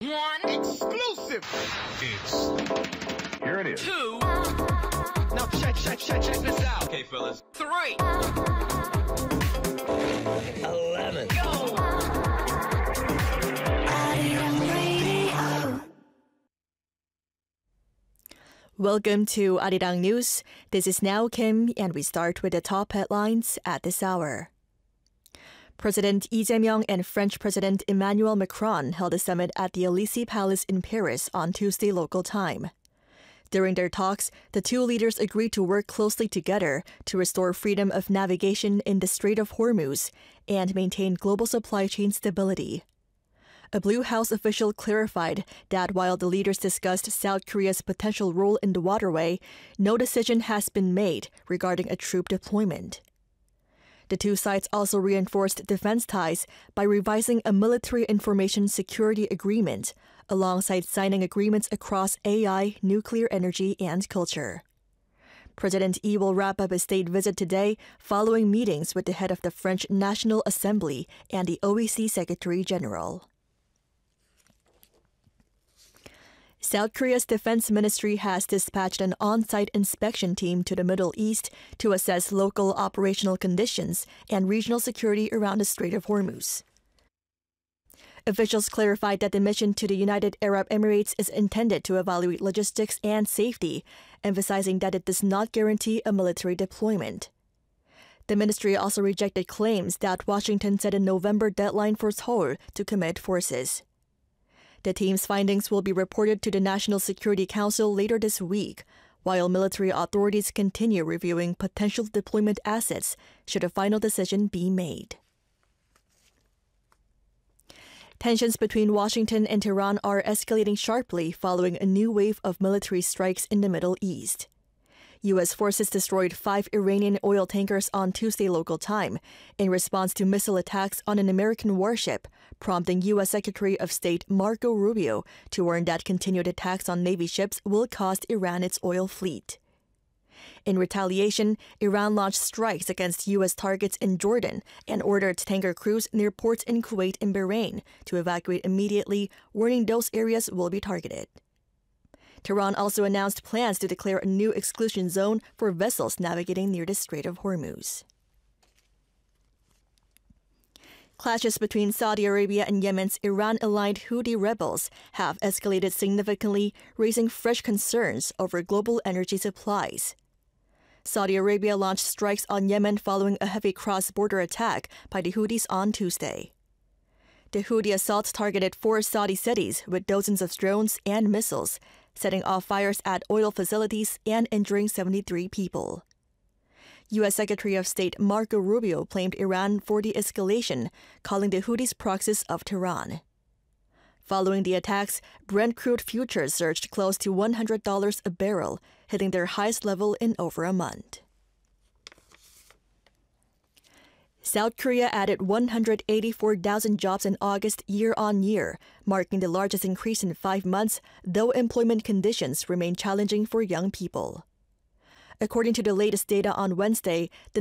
One exclusive. Here it is. Two. Now check this out. Okay, fellas. Three. 11. Go. Welcome to Arirang News. This is Now Kim, and we start with the top headlines at this hour. President Lee Jae-myung and French President Emmanuel Macron held a summit at the Élysée Palace in Paris on Tuesday local time. During their talks, the two leaders agreed to work closely together to restore freedom of navigation in the Strait of Hormuz and maintain global supply chain stability. A Blue House official clarified that while the leaders discussed South Korea's potential role in the waterway, no decision has been made regarding a troop deployment. The two sides also reinforced defense ties by revising a military information security agreement, alongside signing agreements across AI, nuclear energy, and culture. President Lee will wrap up a state visit today following meetings with the head of the French National Assembly and the OEC Secretary General. South Korea's defense ministry has dispatched an on-site inspection team to the Middle East to assess local operational conditions and regional security around the Strait of Hormuz. Officials clarified that the mission to the United Arab Emirates is intended to evaluate logistics and safety, emphasizing that it does not guarantee a military deployment. The ministry also rejected claims that Washington set a November deadline for Seoul to commit forces. The team's findings will be reported to the National Security Council later this week, while military authorities continue reviewing potential deployment assets should a final decision be made. Tensions between Washington and Tehran are escalating sharply following a new wave of military strikes in the Middle East. U.S. forces destroyed 5 Iranian oil tankers on Tuesday local time in response to missile attacks on an American warship, prompting U.S. Secretary of State Marco Rubio to warn that continued attacks on Navy ships will cost Iran its oil fleet. In retaliation, Iran launched strikes against U.S. targets in Jordan and ordered tanker crews near ports in Kuwait and Bahrain to evacuate immediately, warning those areas will be targeted. Tehran also announced plans to declare a new exclusion zone for vessels navigating near the Strait of Hormuz. Clashes between Saudi Arabia and Yemen's Iran-aligned Houthi rebels have escalated significantly, raising fresh concerns over global energy supplies. Saudi Arabia launched strikes on Yemen following a heavy cross-border attack by the Houthis on Tuesday. The Houthi assaults targeted 4 Saudi cities with dozens of drones and missiles, setting off fires at oil facilities and injuring 73 people. U.S. Secretary of State Marco Rubio blamed Iran for the escalation, calling the Houthis proxies of Tehran. Following the attacks, Brent crude futures surged close to $100 a barrel, hitting their highest level in over a month. South Korea added 184,000 jobs in August year-on-year, marking the largest increase in 5 months, though employment conditions remain challenging for young people. According to the latest data on Wednesday, the